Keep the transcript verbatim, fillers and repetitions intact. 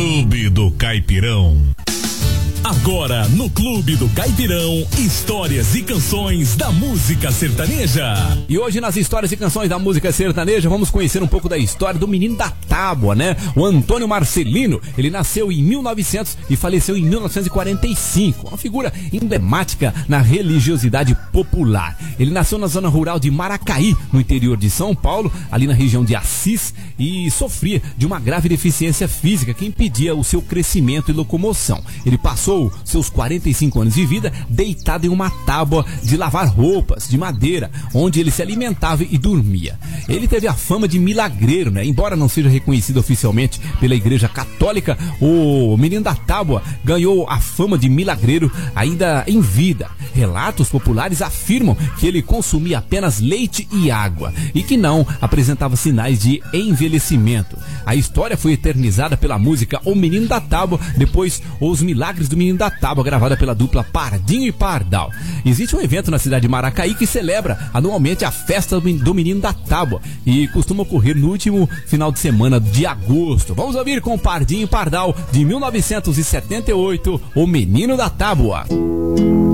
Clube do Caipirão. Agora, no Clube do Caipirão, histórias e canções da música sertaneja. E hoje, nas histórias e canções da música sertaneja, vamos conhecer um pouco da história do menino da tábua, né? O Antônio Marcelino. Ele nasceu em mil e novecentos e faleceu em mil novecentos e quarenta e cinco. Uma figura emblemática na religiosidade popular. Ele nasceu na zona rural de Maracaí, no interior de São Paulo, ali na região de Assis, e sofria de uma grave deficiência física que impedia o seu crescimento e locomoção. Ele passou seus quarenta e cinco anos de vida deitado em uma tábua de lavar roupas de madeira, onde ele se alimentava e dormia. Ele teve a fama de milagreiro, né? Embora não seja reconhecido oficialmente pela Igreja Católica, o menino da tábua ganhou a fama de milagreiro ainda em vida. Relatos populares afirmam que ele consumia apenas leite e água e que não apresentava sinais de envelhecimento. A história foi eternizada pela música O Menino da Tábua, depois Os Milagres do Menino da Tábua, gravada pela dupla Pardinho e Pardal. Existe um evento na cidade de Maracaí que celebra anualmente a festa do Menino da Tábua e costuma ocorrer no último final de semana de agosto. Vamos ouvir com Pardinho e Pardal, de mil novecentos e setenta e oito, O Menino da Tábua.